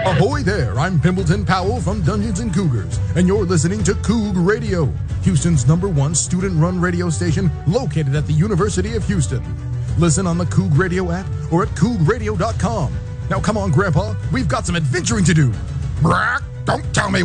Ahoy there, I'm Pimbleton Powell from Dungeons and Cougars, and you're listening to Coug Radio, Houston's #1 student-run radio station located at the University of Houston. Listen on the Coug Radio app or at cougradio.com. Now come on, Grandpa, we've got some adventuring to do. Brack, don't tell me